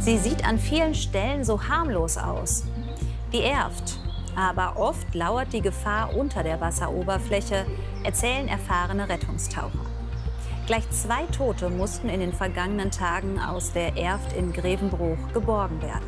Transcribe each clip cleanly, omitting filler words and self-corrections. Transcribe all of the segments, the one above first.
Sie sieht an vielen Stellen so harmlos aus. Die Erft. Aber oft lauert die Gefahr unter der Wasseroberfläche, erzählen erfahrene Rettungstaucher. Gleich 2 Tote mussten in den vergangenen Tagen aus der Erft in Grevenbruch geborgen werden.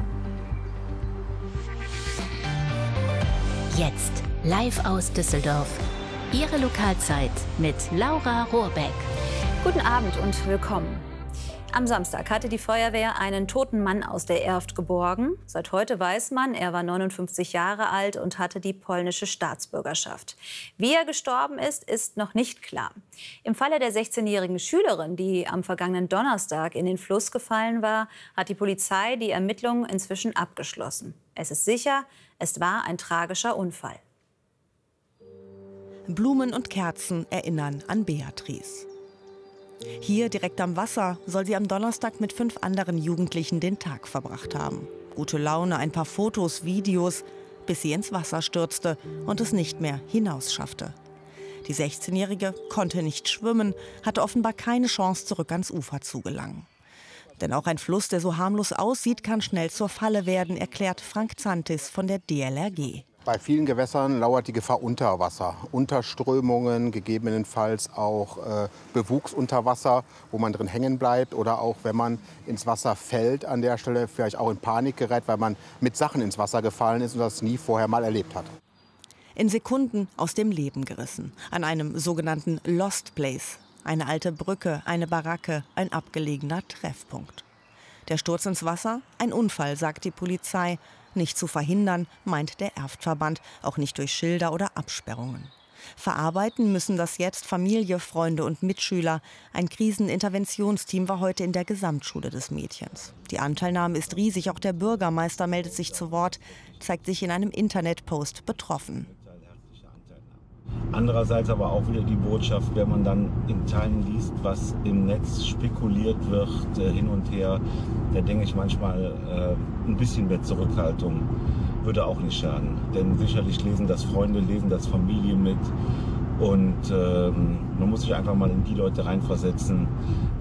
Jetzt live aus Düsseldorf. Ihre Lokalzeit mit Laura Rohrbeck. Guten Abend und willkommen. Am Samstag hatte die Feuerwehr einen toten Mann aus der Erft geborgen. Seit heute weiß man, er war 59 Jahre alt und hatte die polnische Staatsbürgerschaft. Wie er gestorben ist, ist noch nicht klar. Im Falle der 16-jährigen Schülerin, die am vergangenen Donnerstag in den Fluss gefallen war, hat die Polizei die Ermittlungen inzwischen abgeschlossen. Es ist sicher, es war ein tragischer Unfall. Blumen und Kerzen erinnern an Beatrice. Hier direkt am Wasser soll sie am Donnerstag mit 5 anderen Jugendlichen den Tag verbracht haben. Gute Laune, ein paar Fotos, Videos, bis sie ins Wasser stürzte und es nicht mehr hinaus schaffte. Die 16-Jährige konnte nicht schwimmen, hatte offenbar keine Chance, zurück ans Ufer zu gelangen. Denn auch ein Fluss, der so harmlos aussieht, kann schnell zur Falle werden, erklärt Frank Zantis von der DLRG. Bei vielen Gewässern lauert die Gefahr unter Wasser. Unterströmungen, gegebenenfalls auch Bewuchs unter Wasser, wo man drin hängen bleibt. Oder auch, wenn man ins Wasser fällt, an der Stelle vielleicht auch in Panik gerät, weil man mit Sachen ins Wasser gefallen ist und das nie vorher mal erlebt hat. In Sekunden aus dem Leben gerissen. An einem sogenannten Lost Place. Eine alte Brücke, eine Baracke, ein abgelegener Treffpunkt. Der Sturz ins Wasser? Ein Unfall, sagt die Polizei. Nicht zu verhindern, meint der Erftverband, auch nicht durch Schilder oder Absperrungen. Verarbeiten müssen das jetzt Familie, Freunde und Mitschüler. Ein Kriseninterventionsteam war heute in der Gesamtschule des Mädchens. Die Anteilnahme ist riesig, auch der Bürgermeister meldet sich zu Wort, zeigt sich in einem Internetpost betroffen. Andererseits aber auch wieder die Botschaft, wenn man dann in Teilen liest, was im Netz spekuliert wird, hin und her, da denke ich manchmal, ein bisschen mehr Zurückhaltung würde auch nicht schaden. Denn sicherlich lesen das Freunde, lesen das Familie mit und man muss sich einfach mal in die Leute reinversetzen,